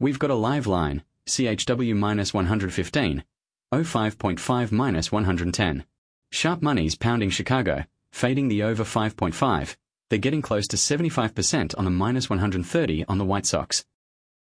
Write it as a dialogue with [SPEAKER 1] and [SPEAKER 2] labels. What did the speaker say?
[SPEAKER 1] We've got a live line, CHW minus 115, 05.5 minus 110. Sharp money's pounding Chicago, fading the over 5.5. They're getting close to 75% on the minus 130 on the White Sox.